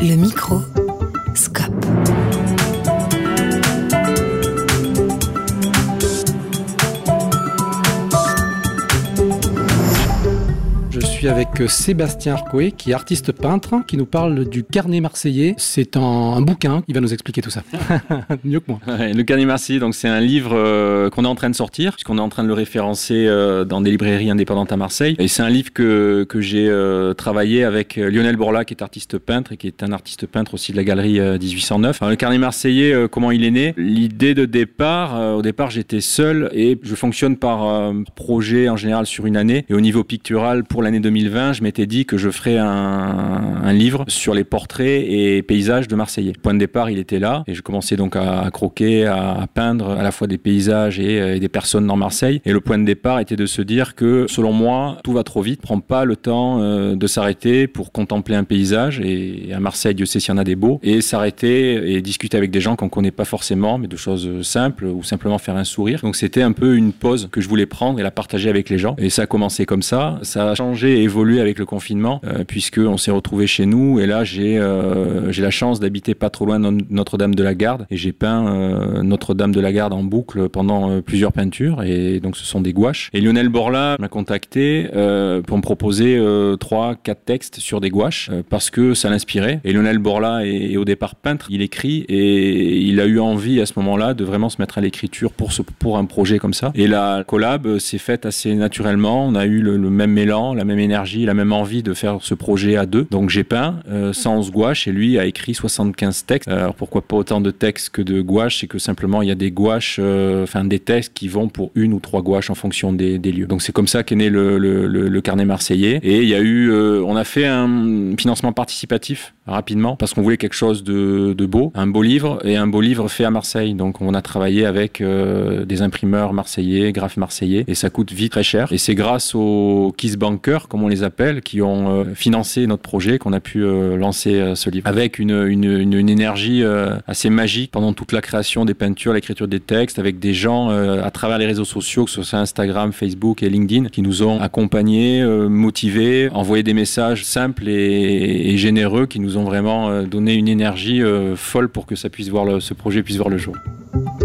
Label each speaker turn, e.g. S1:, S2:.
S1: Le micro, Scope.
S2: Je suis avec Sébastien Arcoé, qui est artiste peintre, qui nous parle du Carnet marseillais. C'est un bouquin, il va nous expliquer tout ça. Mieux que moi.
S3: Ouais, le Carnet marseillais, donc c'est un livre qu'on est en train de sortir, puisqu'on est en train de le référencer dans des librairies indépendantes à Marseille. Et c'est un livre que j'ai travaillé avec Lionel Borla, qui est artiste peintre et qui est un artiste peintre aussi de la galerie 1809. Alors, le Carnet marseillais, comment il est né? L'idée de départ, au départ j'étais seul et je fonctionne par projet en général sur une année. Et au niveau pictural, pour l'année 2020, je m'étais dit que je ferais un livre sur les portraits et paysages de Marseillais. Le point de départ, il était là et je commençais donc à croquer, à peindre à la fois des paysages et des personnes dans Marseille. Et le point de départ était de se dire que, selon moi, tout va trop vite, prend pas le temps de s'arrêter pour contempler un paysage. Et à Marseille, Dieu sait s'il y en a des beaux. Et s'arrêter et discuter avec des gens qu'on connaît pas forcément, mais de choses simples ou simplement faire un sourire. Donc c'était un peu une pause que je voulais prendre et la partager avec les gens. Et ça a commencé comme ça. Ça a changé et évolué avec le confinement, puisque on s'est retrouvés chez nous. Et là, j'ai la chance d'habiter pas trop loin de Notre-Dame de la Garde. Et j'ai peint Notre-Dame de la Garde en boucle pendant plusieurs peintures. Et donc, ce sont des gouaches. Et Lionel Borla m'a contacté pour me proposer 3-4 textes sur des gouaches parce que ça l'inspirait. Et Lionel Borla est au départ peintre. Il écrit et il a eu envie à ce moment-là de vraiment se mettre à l'écriture pour un projet comme ça. Et la collab s'est faite assez naturellement. On a eu le même élan, la même énergie, la même envie de faire ce projet à deux. Donc j'ai peint 111 gouaches et lui a écrit 75 textes. Alors pourquoi pas autant de textes que de gouaches? C'est que simplement il y a des gouaches, des textes qui vont pour 1 ou 3 gouaches en fonction des lieux. Donc c'est comme ça qu'est né le Carnet marseillais. Et il y a eu, on a fait un financement participatif rapidement parce qu'on voulait quelque chose de beau, un beau livre et un beau livre fait à Marseille. Donc on a travaillé avec des imprimeurs marseillais, graphes marseillais et ça coûte vite très cher. Et c'est grâce aux Kiss Bankers, comme on les appelle, qui ont financé notre projet, qu'on a pu lancer ce livre avec une énergie assez magique pendant toute la création des peintures, l'écriture des textes, avec des gens à travers les réseaux sociaux, que ce soit Instagram, Facebook et LinkedIn, qui nous ont accompagnés, motivés, envoyé des messages simples et généreux qui nous ont vraiment donné une énergie folle pour que ce projet puisse voir le jour.